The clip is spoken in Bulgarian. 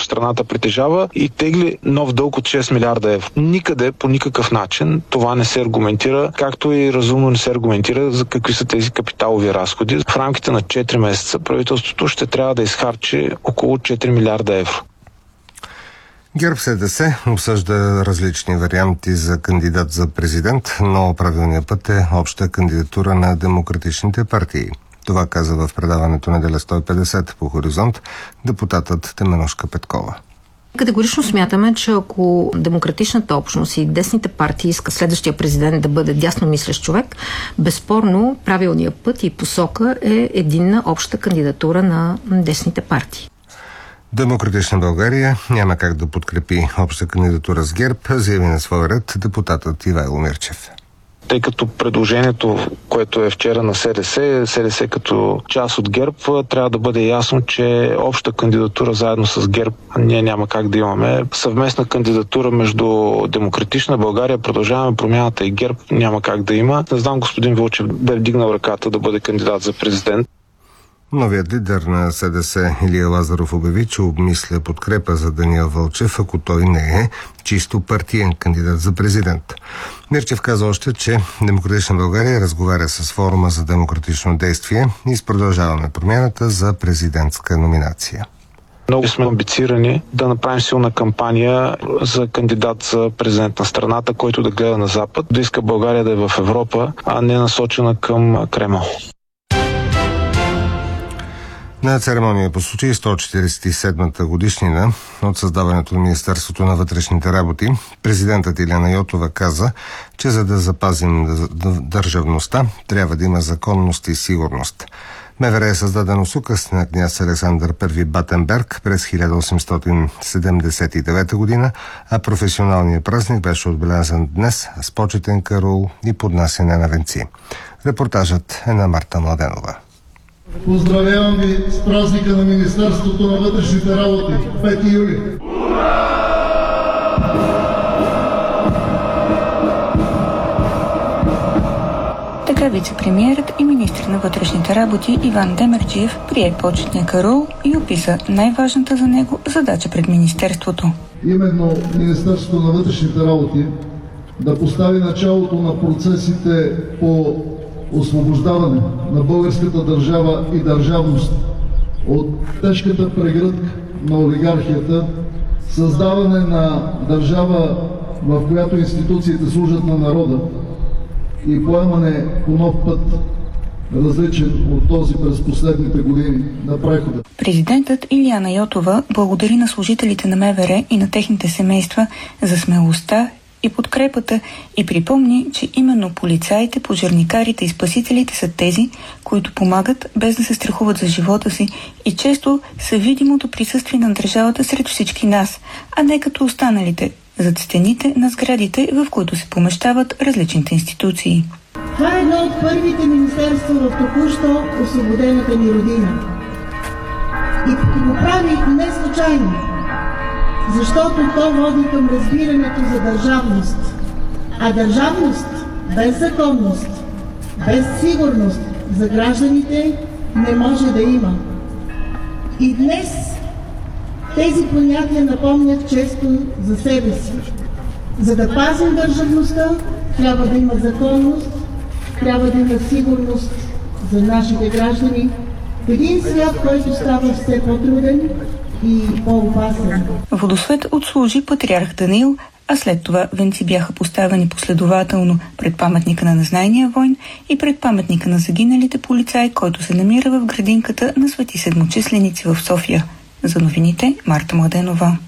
страната притежава и тегли нов дълг от 6 милиарда евро. Никъде, по никакъв начин това не се аргументира, както и разумно не се аргументира за какви са тези капиталови разходи. В рамките на 4 месеца правителството ще трябва да изхарчи около 4 милиарда евро. ГЕРБ-СДС обсъжда различни варианти за кандидат за президент, но правилният път е обща кандидатура на демократичните партии. Това каза в предаването Неделя 150 по Хоризонт депутатът Теменужка Петкова. Категорично смятаме, че ако демократичната общност и десните партии иска следващия президент да бъде дясномислещ човек, безспорно правилният път и посока е единна обща кандидатура на десните партии. Демократична България няма как да подкрепи обща кандидатура с ГЕРБ, заяви на своя ред депутатът Ивайло Мирчев. Тъй като предложението, което е вчера на СДС като част от ГЕРБ, трябва да бъде ясно, че обща кандидатура заедно с ГЕРБ ние няма как да имаме. Съвместна кандидатура между Демократична България, Продължаваме промяната и ГЕРБ няма как да има. Не знам, господин Вълчев бе вдигнал ръката да бъде кандидат за президент. Новият лидер на СДС Илия Лазаров обяви, че обмисля подкрепа за Даниел Вълчев, ако той не е чисто партиен кандидат за президент. Мирчев каза още, че Демократична България разговаря с форума за демократично действие и с Продължаваме промяната за президентска номинация. Много сме амбицирани да направим силна кампания за кандидат за президент на страната, който да гледа на Запад, да иска България да е в Европа, а не насочена към Кремъл. На церемония по случай 147-та годишнина от създаването на Министерството на вътрешните работи, президентът Илияна Йотова каза, че за да запазим държавността, трябва да има законност и сигурност. МВР е създадено с указ на княз Александър I Батенберг през 1879 година, а професионалният празник беше отбелязан днес с почетен караул и поднасяне на венци. Репортажът е на Марта Младенова. Поздравявам ви с празника на Министерството на вътрешните работи, 5 юли! Така вице-премиерът и министър на вътрешните работи Иван Демерджиев прие почетния караул и описа най-важната за него задача пред Министерството. Именно Министерството на вътрешните работи да постави началото на процесите по освобождаване на българската държава и държавност от тежката прегръдка на олигархията, създаване на държава, в която институциите служат на народа и поемане по нов път, различен от този през последните години на прехода. Президентът Илияна Йотова благодари на служителите на МВР и на техните семейства за смелостта и подкрепата и припомни, че именно полицаите, пожарникарите и спасителите са тези, които помагат без да се страхуват за живота си и често са видимото присъствие на държавата сред всички нас, а не като останалите, зад стените на сградите, в които се помещават различните институции. Това е едно от първите министерства в току-що освободената ни родина. И го правих не случайно, защото то води към разбирането за държавност. А държавност без законност, без сигурност за гражданите не може да има. И днес тези понятия напомнят често за себе си. За да пазим държавността, трябва да има законност, трябва да има сигурност за нашите граждани в един свят, който става все по-труден и по-опасен. Водосвет отслужи патриарх Даниил, а след това венци бяха поставени последователно пред паметника на незнайния войн и пред паметника на загиналите полицаи, който се намира в градинката на Свети Седмочисленици в София. За новините Марта Младенова.